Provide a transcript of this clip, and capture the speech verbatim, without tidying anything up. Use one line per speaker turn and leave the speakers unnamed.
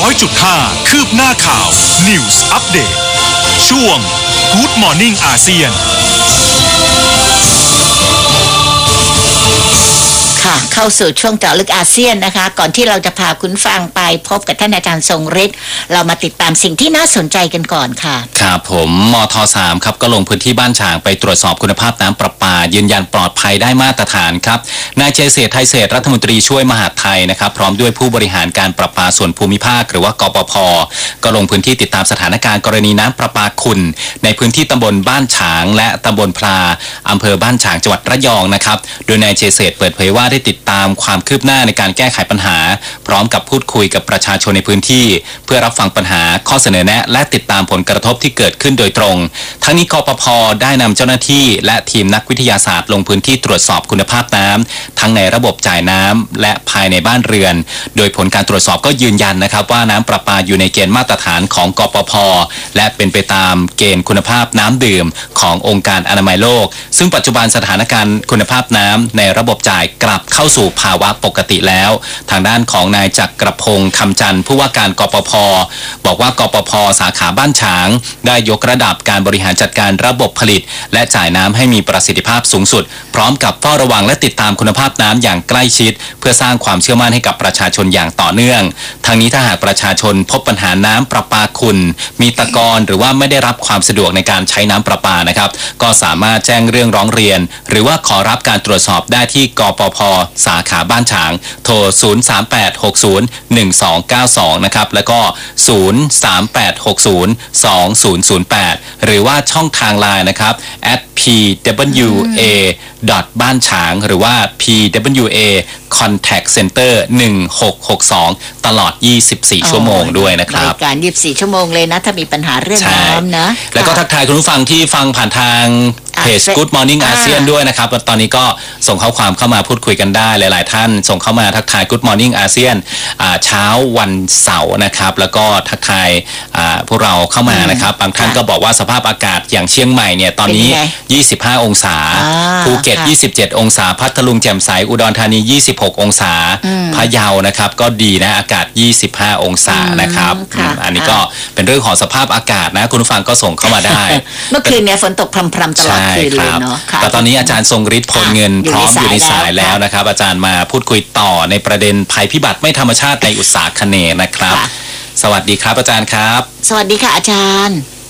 อยจุดห้า คืบหน้าข่าว News Update ช่วง Good Morning อาเซียน
ค่ะเข้าสู่ช่วงเจาะลึกอาเซียนนะคะก่อนที่เราจะพาคุณฟังไปพบกับท่านอาจารย์ทรงฤทธิ์เรามาติดตามสิ่งที่น่าสนใจกันก่อนค่ะ
ครับผมมทสามครับก็ลงพื้นที่บ้านฉางไปตรวจสอบคุณภาพน้ำประปายืนยันปลอดภัยได้มาตรฐานครับนายเจษฐ์ไทยเศรษฐ์รัฐมนตรีช่วยมหาดไทยนะครับพร้อมด้วยผู้บริหารการประปาส่วนภูมิภาคหรือว่ากปภ.ก็ลงพื้นที่ติดตามสถานการณ์กรณีน้ำประปาขุ่นในพื้นที่ตำบลบ้านฉางและตำบลพลาอำเภอบ้านฉางจังหวัดระยองนะครับโดยนายเจษฐ์เปิดเผยว่าได้ติดตามความคืบหน้าในการแก้ไขปัญหาพร้อมกับพูดคุยกับประชาชนในพื้นที่เพื่อรับฟังปัญหาข้อเสนอแนะและติดตามผลกระทบที่เกิดขึ้นโดยตรงทั้งนี้กปภ.ได้นำเจ้าหน้าที่และทีมนักวิทยาศาสตร์ลงพื้นที่ตรวจสอบคุณภาพน้ำทั้งในระบบจ่ายน้ำและภายในบ้านเรือนโดยผลการตรวจสอบก็ยืนยันนะครับว่าน้ำประปาอยู่ในเกณฑ์มาตรฐานของกปภ.และเป็นไปตามเกณฑ์คุณภาพน้ำดื่มขององค์การอนามัยโลกซึ่งปัจจุบันสถานการณ์คุณภาพน้ำในระบบจ่ายกลับเข้าสู่ภาวะปกติแล้วทางด้านของนายจักรพงศ์คำจันทร์ผู้ว่าการกปภ.บอกว่ากปภ.สาขาบ้านฉางได้ยกระดับการบริหารจัดการระบบผลิตและจ่ายน้ำให้มีประสิทธิภาพสูงสุดพร้อมกับเฝ้าระวังและติดตามคุณภาพน้ำอย่างใกล้ชิดเพื่อสร้างความเชื่อมั่นให้กับประชาชนอย่างต่อเนื่องทางนี้ถ้าหากประชาชนพบปัญหาน้ำประปาขุ่นมีตะกอนหรือว่าไม่ได้รับความสะดวกในการใช้น้ำประปานะครับก็สามารถแจ้งเรื่องร้องเรียนหรือว่าขอรับการตรวจสอบได้ที่กปภ.สาขาบ้านฉางโทรศูนย์ สาม แปด หก ศูนย์ หนึ่ง สอง เก้า สองนะครับแล้วก็ศูนย์ สาม แปด หก ศูนย์ สอง ศูนย์ ศูนย์ แปดหรือว่าช่องทางไลน์นะครับ แอท พี ดับเบิลยู เอ บ้านฉางหรือว่า พี ดับเบิลยู เอ Contact Center หนึ่ง หก หก สอง ตลอดยี่สิบสี่ชั่วโมงด้วยนะครับ
บริการยี่สิบสี่ชั่วโมงเลยนะถ้ามีปัญหาเรื่องน้ำนะ
แล้วก็ทักทายคุณผู้ฟังที่ฟังผ่านทางเพจ Good Morning อาเซียนด้วยนะครับตอนนี้ก็ส่งข้อความเข้ามาพูดคุยกันได้หลายๆท่านส่งเข้ามาทักทาย Good Morning อาเซียนเช้าวันเสาร์นะครับแล้วก็ทักทายพวกเราเข้ามานะครับบางท่านก็บอกว่าสภาพอากาศอย่างเชียงใหม่เนี่ยตอนนี้ยี่สิบห้าองศาภูเก็ตยี่สิบเจ็ดองศาพัทลุงแจ่มใสอุดรธานียี่สิบหกองศาพะเยานะครับก็ดีนะอากาศยี่สิบห้าองศานะครับอันนี้ก็เป็นเรื่องของสภาพอากาศนะคุณผู้ฟังก็ส่งเข้ามาได้
เมื่อคืนเนี่ยฝนตกพรำๆตลอดคืนเลยเนาะ
แต่ตอนนี้อาจารย์ทรงฤทธิ์พลเงินพร้อมอยู่ในสายแล้วนะครับอาจารย์มาพูดคุยต่อในประเด็นภัยพิบัติไม่ธรรมชาติในอุตสาหคเนนะครับสวัสดีครับอาจารย์ครับ
สวัสดีค่ะอาจารย์